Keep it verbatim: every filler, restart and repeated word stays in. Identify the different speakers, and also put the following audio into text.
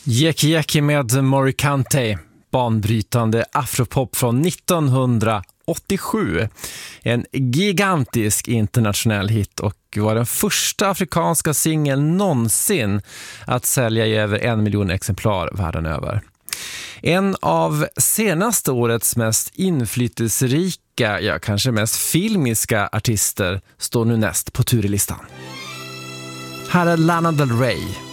Speaker 1: Yeki Yeki med Morricante, banbrytande afropop från nittonhundraåttiosju. En gigantisk internationell hit och var den första afrikanska singeln någonsin att sälja i över en miljon exemplar världen över. En av senaste årets mest inflytelserika, ja kanske mest filmiska artister står nu näst på turlistan. Här är Lana Del Rey